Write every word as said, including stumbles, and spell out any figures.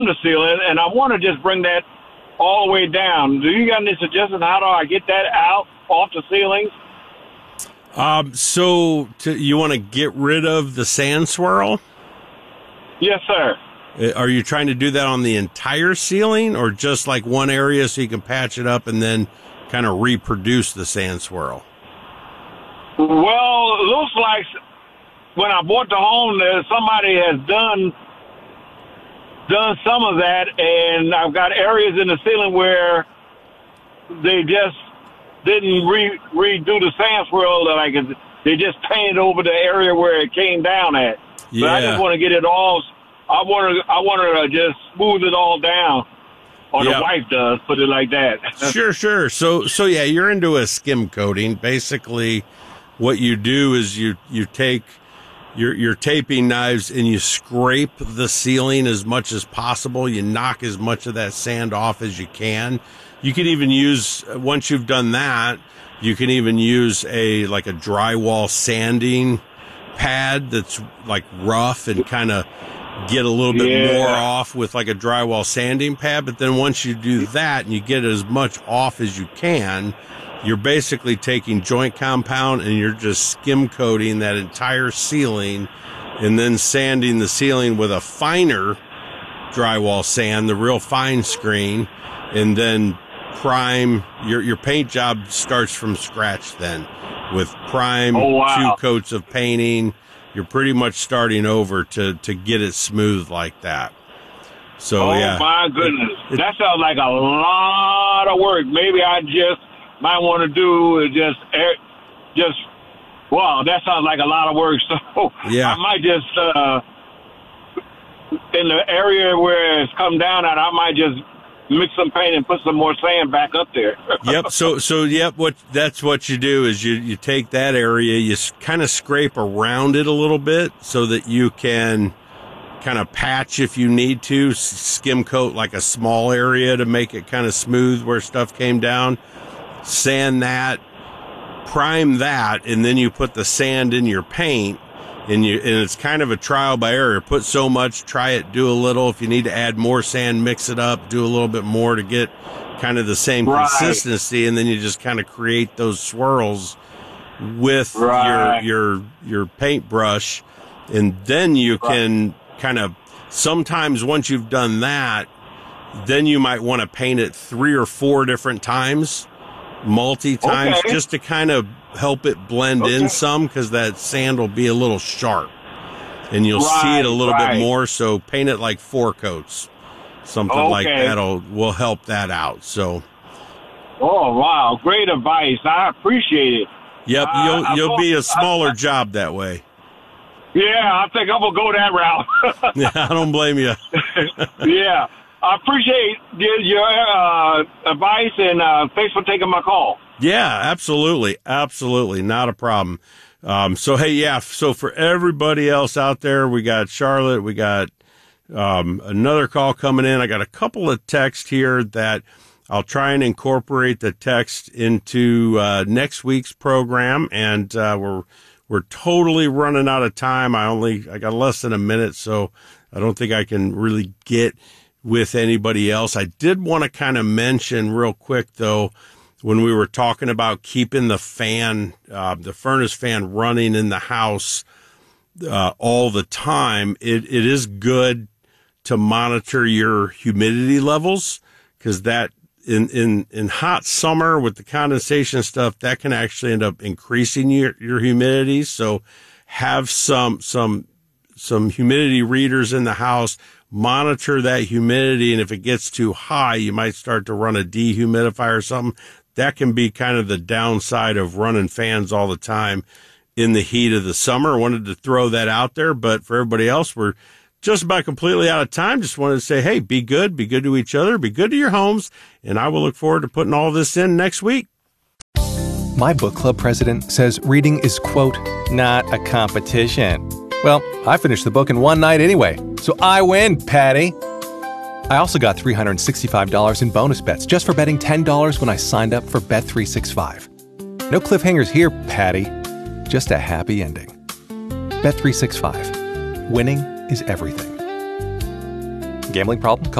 the ceiling, and I want to just bring that all the way down. Do you got any suggestions? How do I get that out off the ceilings? Um, so to, you want to get rid of the sand swirl? Yes, sir. Are you trying to do that on the entire ceiling or just like one area so you can patch it up and then kind of reproduce the sand swirl? Well, it looks like when I bought the home, there somebody has done done some of that, and I've got areas in the ceiling where they just didn't re- redo the sand swirl. Like they just painted over the area where it came down at. Yeah. But I just want to get it all. I want to. I want to just smooth it all down, or Yep. the wife does. Put it like that. Sure, sure. So, so yeah, you're into a skim coating. Basically, what you do is you you take your your taping knives and you scrape the ceiling as much as possible. You knock as much of that sand off as you can. You can even use, once you've done that, you can even use a like a drywall sanding pad that's like rough and kind of get a little bit Yeah. more off with like a drywall sanding pad. But then once you do that and you get as much off as you can, you're basically taking joint compound and you're just skim coating that entire ceiling and then sanding the ceiling with a finer drywall sand, the real fine screen, and then prime. Your your paint job starts from scratch then with prime, Oh, wow. two coats of painting. You're pretty much starting over to, to get it smooth like that. So, Oh, yeah. my goodness. It- that sounds like a lot of work. Maybe I just might want to do is just, air- just, wow, that sounds like a lot of work. So Yeah. I might just, uh, in the area where it's come down at, I might just mix some paint and put some more sand back up there. Yep. So, so, yep. What, that's what you do is you, you take that area, you kind of scrape around it a little bit so that you can kind of patch if you need to, s- skim coat like a small area to make it kind of smooth where stuff came down, sand that, prime that, and then you put the sand in your paint. And you, and it's kind of a trial by error. Put so much, try it, do a little. If you need to add more sand, mix it up, do a little bit more to get kind of the same Right. consistency. And then you just kind of create those swirls with Right. your, your, your paintbrush. And then you can kind of, sometimes once you've done that, then you might want to paint it three or four different times, multi times, Okay. just to kind of help it blend Okay. in some, because that sand will be a little sharp and you'll see Right, it a little right. bit more. So paint it like four coats, something like Okay. that'll will help that out. So Oh, wow. Great advice. I appreciate it. yep, Uh, you'll I you'll be a thought- smaller job that way. Yeah, I think I'm going to go that route. Yeah, I don't blame you. Yeah. I appreciate your, your uh, advice, and uh, thanks for taking my call. Yeah, absolutely. Absolutely. Not a problem. Um, so, hey, yeah. So for everybody else out there, we got Charlotte, we got, um, another call coming in. I got a couple of texts here that I'll try and incorporate the text into, uh, next week's program. And, uh, we're, we're totally running out of time. I only, I got less than a minute, so I don't think I can really get with anybody else. I did want to kind of mention real quick though, when we were talking about keeping the fan, uh, the furnace fan running in the house, uh, all the time, it, it is good to monitor your humidity levels, because that in, in, in hot summer with the condensation stuff, that can actually end up increasing your, your humidity. So have some, some, some humidity readers in the house, monitor that humidity. And if it gets too high, you might start to run a dehumidifier or something. That can be kind of the downside of running fans all the time in the heat of the summer. I wanted to throw that out there, but for everybody else, we're just about completely out of time. Just wanted to say, hey, be good, be good to each other, be good to your homes, and I will look forward to putting all this in next week. My book club president says reading is, quote, not a competition. Well, I finished the book in one night anyway, so I win, Patty. I also got three hundred sixty-five dollars in bonus bets just for betting ten dollars when I signed up for Bet three sixty-five. No cliffhangers here, Patty. Just a happy ending. Bet three sixty-five. Winning is everything. Gambling problem? Call